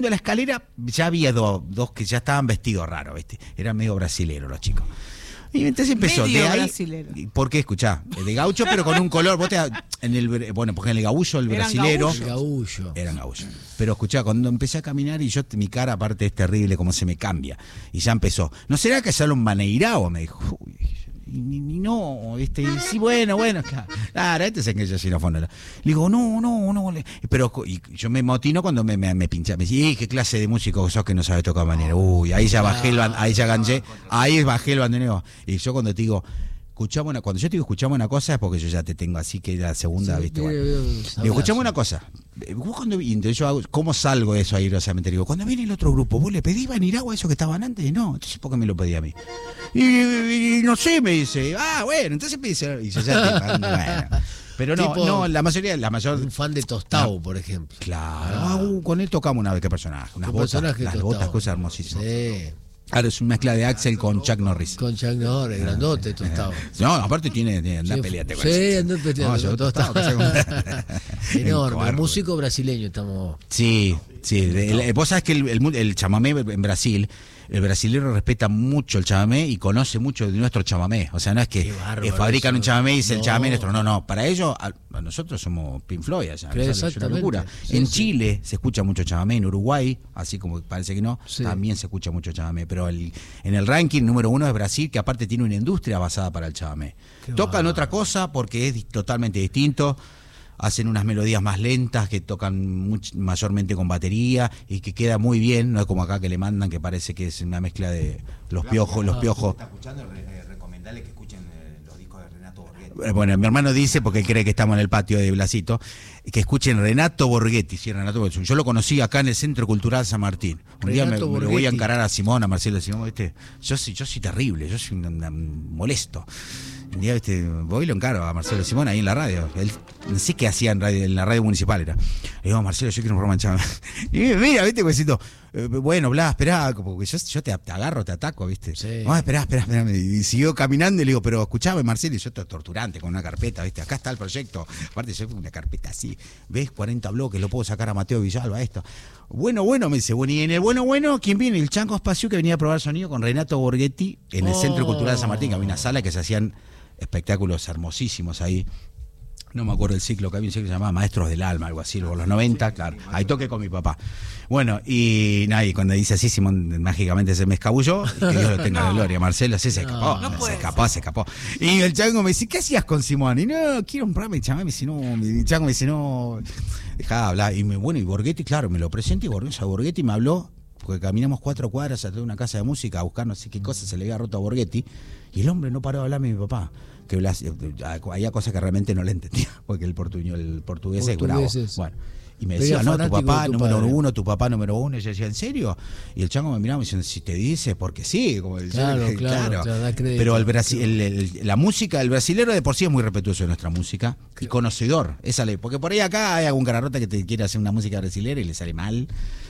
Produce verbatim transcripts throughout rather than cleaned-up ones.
de la escalera ya había do, dos que ya estaban vestidos raros, ¿viste? Eran medio brasileros los chicos. Y entonces empezó medio de ahí. Brasilero. ¿Por qué? Escuchá, de gaucho, pero con un color. Vos te, en el, bueno, porque en el gaullo, el Eran brasilero. gaullos. El gaullo. Eran gaullos. Pero escuchá, cuando empecé a caminar y yo, mi cara aparte es terrible, como se me cambia. Y ya empezó. ¿No será que sale un maneirao? Me dijo. Uy, y, y, y no, ¿viste? Y sí, bueno, bueno, claro. Claro, este es el que yo xilófono. Le digo, no, no, no. Pero y yo me motino cuando me, me, me pincha. Me dice, ¿qué clase de músico sos que no sabe tocar manera? Uy, ahí ya bajé el, ahí ya ganché, ahí bajé el bandoneón. Y yo cuando te digo, escuchamos una, cuando yo te digo escuchamos una cosa es porque yo ya te tengo así que la segunda, sí, ¿viste? Bueno. Digo, escuchamos una cosa. Vos cuando, y entonces yo hago, ¿cómo salgo de eso airosamente? Digo, cuando viene el otro grupo, ¿vos le pedís Vaniragua a esos que estaban antes? Y no, entonces ¿por qué me lo pedí a mí? Y, y, y no sé, me dice, ah, bueno, entonces me dice, y yo ya te, bueno. Pero no, tipo, no, la mayoría, la mayor. Un fan de Tostao, no, por ejemplo. Claro, ah, uh, con él tocamos una vez, qué personaje. Unas botas, personaje las botas, cosas hermosísimas. Sí. Claro, es una mezcla de Axel con Chuck Norris. Con Chuck Norris, grandote, Tostao. No, aparte tiene, tiene anda sí, peleate con sí, anda peleate con Tostao. Enorme, músico bueno. Brasileño estamos. Sí, sí. El, el, vos sabés que el, el, el chamamé en Brasil, el brasilero respeta mucho el chamamé y conoce mucho de nuestro chamamé. O sea, no es que eh, fabrican eso. Un chamamé y dicen no. El chamamé nuestro. No, no. Para ellos, a, a nosotros somos Pink Floyd allá. Es una locura. Sí, en sí. Chile se escucha mucho chamamé, en Uruguay, así como parece que no, sí. También se escucha mucho chamamé. Pero el, en el ranking número uno es Brasil, que aparte tiene una industria basada para el chamamé. Qué Tocan otra cosa porque es totalmente distinto. Hacen unas melodías más lentas que tocan much, mayormente con batería y que queda muy bien, no es como acá que le mandan que parece que es una mezcla de los piojos, los piojos. ¿Está escuchando? Eh, recomendarle que escuchen eh, los discos de Renato Borghetti. Bueno, mi hermano dice, porque él cree que estamos en el patio de Blasito, que escuchen Renato Borghetti, sí, Renato Borghetti. Yo lo conocí acá en el Centro Cultural San Martín. Un Renato día me, me lo voy a encarar a Simón, a Marcelo Simón, ¿viste? Yo soy, yo soy terrible, yo soy un, un molesto. Un día, viste, voy y lo encaro a Marcelo Simón ahí en la radio. Él, no sé qué hacía en, radio, en la radio municipal, era. Le digo, Marcelo, yo quiero un programa de chamamé. Y mira, viste, cuecito, eh, bueno, Blas, esperá, porque yo, yo te, te agarro, te ataco, viste. Sí. No, esperá, esperá, esperá. Y siguió caminando y le digo, pero escuchame, Marcelo, y yo estoy torturante con una carpeta, viste, acá está el proyecto. Aparte, yo una carpeta así, ves, cuarenta bloques, lo puedo sacar a Mateo Villalba, esto. Bueno, bueno, me dice, bueno, y en el bueno, bueno, ¿quién viene? El Chango Espacio, que venía a probar sonido con Renato Borghetti en el oh. Centro Cultural de San Martín, que había una sala que se hacían espectáculos hermosísimos ahí. No me acuerdo el ciclo que había, un ciclo que se llamaba Maestros del Alma, algo así, por los noventa, claro. Ahí toqué con mi papá. Bueno, y nada, y cuando dice así, Simón mágicamente se me escabulló, y que Dios lo tenga en gloria. Marcelo sí se escapó, no, no se escapó, se escapó. Y el Chango me dice, ¿qué hacías con Simón? Y no, quiero un programa, y chamamé, me dice, no, mi Chango me dice, no, dejá de hablar. Y me, bueno, y Borghetti, claro, me lo presenté, y Borghetti me habló, porque caminamos cuatro cuadras atrás de una casa de música a buscar no sé qué cosa se le había roto a Borghetti, y el hombre no paró de hablarme de mi papá. Que Blas, había cosas que realmente no le entendía, porque el portuñol, el portugués es bravo. Bueno, y me decía, no, tu papá tu número padre. uno, tu papá número uno, y yo decía, ¿en serio? Y el Chango me miraba y me decía, si te dice, porque sí, como el claro, yo, claro, claro. Pero el Brasil, el, el, la música, el brasilero de por sí es muy respetuoso de nuestra música y conocedor, esa ley, porque por ahí acá hay algún cararrota que te quiere hacer una música brasilera y le sale mal.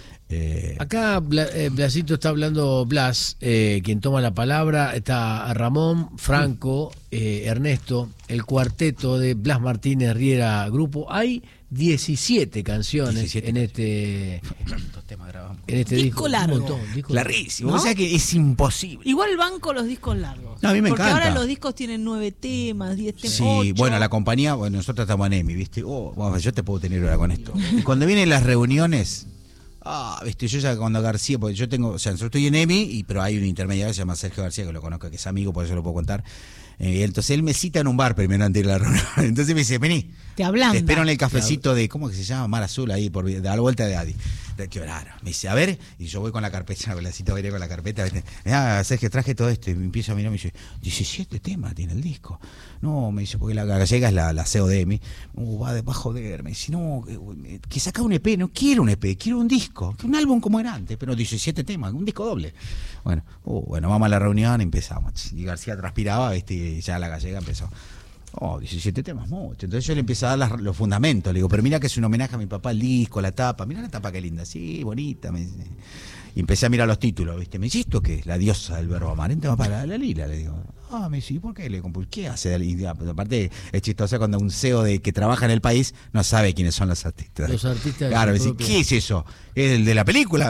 Eh, Acá Bla, eh, Blasito está hablando, Blas, eh, quien toma la palabra, está Ramón, Franco, eh, Ernesto, el cuarteto de Blas Martínez Riera Grupo. Hay diecisiete canciones diecisiete en este temas grabamos. En este disco, disco largo. Un montón, disco larguísimo, ¿no? O sea que es imposible. Igual banco los discos largos. No, a mí me porque encanta. Ahora los discos tienen nueve temas, diez temas. Sí, ocho. Bueno, la compañía, bueno, nosotros estamos en EMI, ¿viste? Oh, bueno, yo te puedo tener ahora con esto. Y cuando vienen las reuniones, ah, viste, yo ya cuando García, porque yo tengo, o sea, yo estoy en EMI, y, pero hay un intermediario que se llama Sergio García, que lo conozco, que es amigo, por eso lo puedo contar. Eh, entonces él me cita en un bar primero antes de ir a la reunión. Entonces me dice, vení, te hablando. Te espero en el cafecito de, ¿cómo que se llama? Mar Azul, ahí, por, de la vuelta de Adi. De qué horario. Me dice, a ver, y yo voy con la carpeta, la cita, voy con la carpeta. Ah, Sergio, traje todo esto, y me empiezo a mirar, me dice, diecisiete temas tiene el disco. No, me dice, porque la gallega es la, la C E O de EMI. Uh, va, va a joder. Me dice, no, que, que saca un E P, no quiero un E P, quiero un disco, que un álbum como era antes, pero diecisiete temas, un disco doble. Bueno, uh, bueno, vamos a la reunión, empezamos. Y García transpiraba, ¿viste? Y ya la gallega empezó. Oh, diecisiete temas, mucho. Entonces yo le empiezo a dar las, los fundamentos. Le digo, pero mira que es un homenaje a mi papá, el disco, la tapa. Mira la tapa qué linda, sí, bonita. Me dice. Y empecé a mirar los títulos, ¿viste? Me dice, ¿esto qué es? La diosa del verbo amar. Entonces, para la, la lila, le digo. Ah, me dice, ¿y por qué le compuse? ¿Qué hace? Y aparte es chistoso cuando un C E O de que trabaja en el país no sabe quiénes son los artistas. Los artistas. Claro, me dice, ¿qué es eso? ¿Es el de la película?